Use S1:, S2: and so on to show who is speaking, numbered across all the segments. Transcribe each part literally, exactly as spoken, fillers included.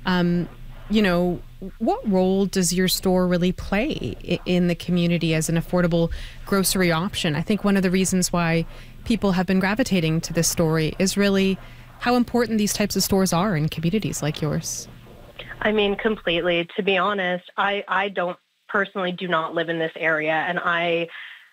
S1: Um, you know, what role does your store really play in the community as an affordable grocery option? I think one of the reasons why people have been gravitating to this story is really how important these types of stores are in communities like yours.
S2: I mean, completely. To be honest, I, I don't personally do not live in this area, and I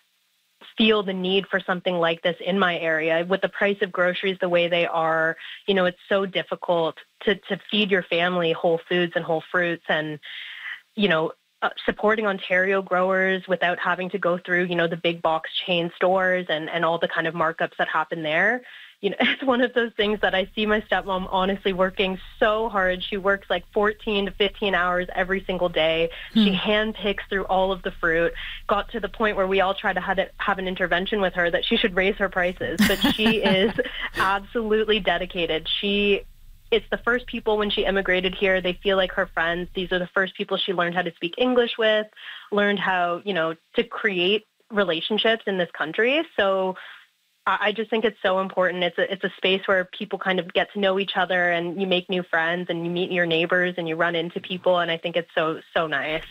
S2: feel the need for something like this in my area. With the price of groceries the way they are, you know, it's so difficult to, to feed your family whole foods and whole fruits, and, you know, uh, supporting Ontario growers without having to go through, you know, the big box chain stores and, and all the kind of markups that happen there. You know, it's one of those things that I see my stepmom honestly working so hard. She works like fourteen to fifteen hours every single day. Hmm. She handpicks through all of the fruit. Got to the point where we all try to have, it, have an intervention with her that she should raise her prices. But she is absolutely dedicated. She, it's the first people when she immigrated here, they feel like her friends. These are the first people she learned how to speak English with, learned how, you know, to create relationships in this country. So I just think it's so important. It's a, it's a space where people kind of get to know each other, and you make new friends, and you meet your neighbors, and you run into people, and I think it's so, so nice.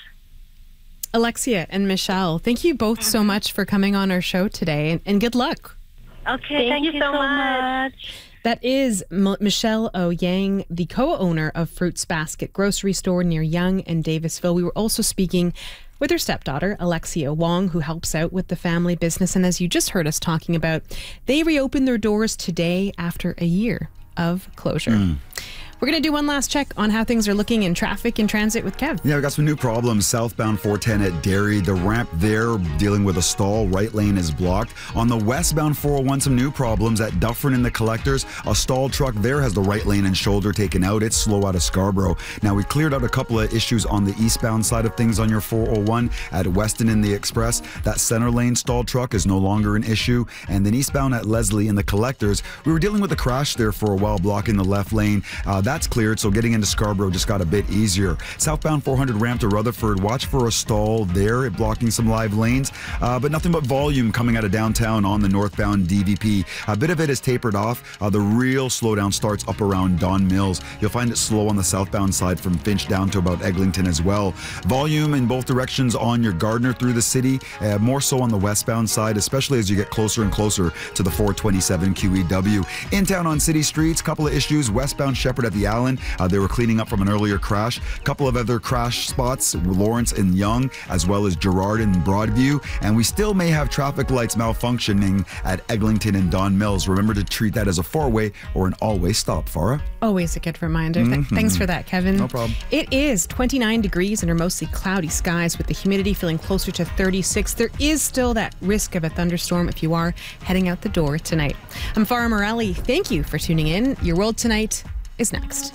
S1: Alexia and Michelle, thank you both so much for coming on our show today, and, and good luck.
S3: Okay, thank, thank you, you so much. much.
S1: That is M- Michelle O-Yang, the co-owner of Fruits Basket grocery store near Yonge and Davisville. We were also speaking with her stepdaughter, Alexia Wong, who helps out with the family business. And as you just heard us talking about, they reopened their doors today after a year of closure. Mm. We're going to do one last check on how things are looking in traffic and transit with Kev.
S4: Yeah, we got some new problems. Southbound four ten at Derry, the ramp there dealing with a stall. Right lane is blocked. On the westbound four oh one, some new problems at Dufferin and the Collectors. A stalled truck there has the right lane and shoulder taken out. It's slow out of Scarborough. Now, we cleared out a couple of issues on the eastbound side of things on your four oh one at Weston and the Express. That center lane stalled truck is no longer an issue. And then eastbound at Leslie and the Collectors, we were dealing with a crash there for a while, blocking the left lane. Uh, that That's cleared, so getting into Scarborough just got a bit easier. Southbound four hundred ramp to Rutherford, watch for a stall there, blocking some live lanes, uh, but nothing but volume coming out of downtown on the northbound D V P. A bit of it is tapered off. Uh, the real slowdown starts up around Don Mills. You'll find it slow on the southbound side from Finch down to about Eglinton as well. Volume in both directions on your Gardner through the city, uh, more so on the westbound side, especially as you get closer and closer to the four twenty-seven Q E W. In town on city streets, couple of issues. Westbound Shepherd at the Allen, uh, they were cleaning up from an earlier crash. Couple of other crash spots, Lawrence and Yonge, as well as Gerrard and Broadview. And we still may have traffic lights malfunctioning at Eglinton and Don Mills. Remember to treat that as a four-way or an all-way stop, Farah.
S1: Always a good reminder. Mm-hmm. Th- thanks for that, Kevin.
S4: No problem.
S1: It is twenty-nine degrees under mostly cloudy skies with the humidity feeling closer to thirty-six. There is still that risk of a thunderstorm if you are heading out the door tonight. I'm Farah Morelli. Thank you for tuning in. Your World Tonight is next.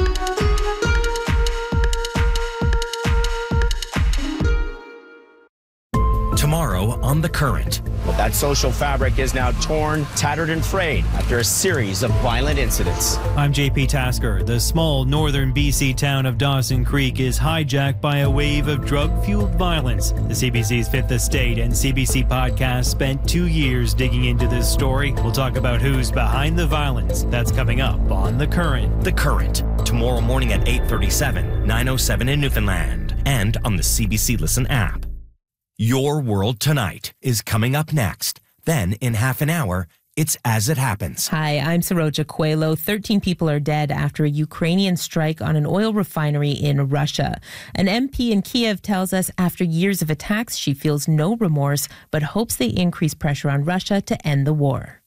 S5: Tomorrow on The Current.
S6: That social fabric is now torn, tattered, and frayed after a series of violent incidents.
S7: I'm J P Tasker. The small northern B C town of Dawson Creek is hijacked by a wave of drug-fueled violence. The C B C's Fifth Estate and C B C podcast spent two years digging into this story. We'll talk about who's behind the violence. That's coming up on The Current.
S5: The Current, tomorrow morning at eight thirty-seven, nine oh seven in Newfoundland, and on the C B C Listen app. Your World Tonight is coming up next. Then, in half an hour, it's As It Happens.
S8: Hi, I'm Saroja Coelho. thirteen people are dead after a Ukrainian strike on an oil refinery in Russia. An M P in Kiev tells us after years of attacks, she feels no remorse, but hopes they increase pressure on Russia to end the war.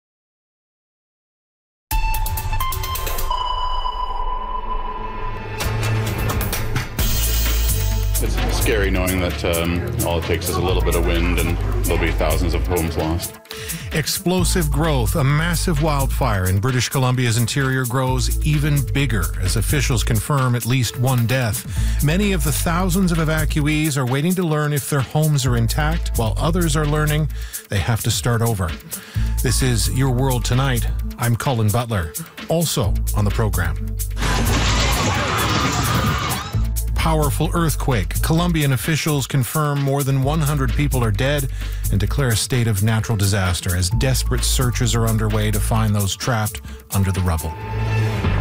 S9: It's scary knowing that um, all it takes is a little bit of wind and there'll be thousands of homes lost.
S10: Explosive growth. A massive wildfire in British Columbia's interior grows even bigger as officials confirm at least one death. Many of the thousands of evacuees are waiting to learn if their homes are intact, while others are learning they have to start over. This is Your World Tonight. I'm Colin Butler. Also on the program. Powerful earthquake. Colombian officials confirm more than one hundred people are dead and declare a state of natural disaster as desperate searches are underway to find those trapped under the rubble.